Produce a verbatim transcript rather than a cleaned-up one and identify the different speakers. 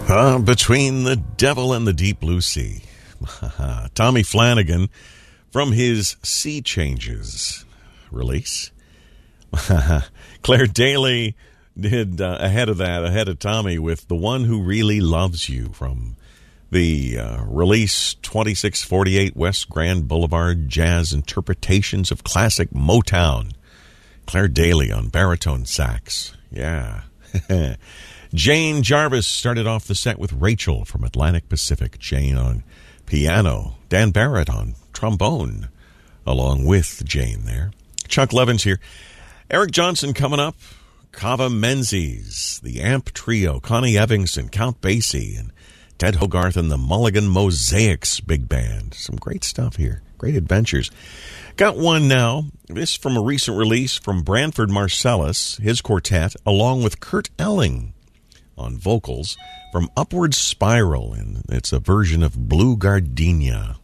Speaker 1: Uh, between the devil and the deep blue sea. Tommy Flanagan from his Sea Changes release. Claire Daly did uh, ahead of that, ahead of Tommy, with The One Who Really Loves You from the uh, release twenty-six forty-eight West Grand Boulevard Jazz Interpretations of Classic Motown. Claire Daly on baritone sax. Yeah. Jane Jarvis started off the set with Rachel from Atlantic Pacific. Jane on piano. Dan Barrett on trombone, along with Jane there. Chuck Levin's here. Eric Johnson coming up. Kava Menzies, the Amp Trio, Connie Evingston, Count Basie, and Ted Hogarth and the Mulligan Mosaics Big Band. Some great stuff here. Great adventures. Got one now. This from a recent release from Branford Marsalis, his quartet, along with Kurt Elling on vocals from Upward Spiral, and it's a version of Blue Gardenia.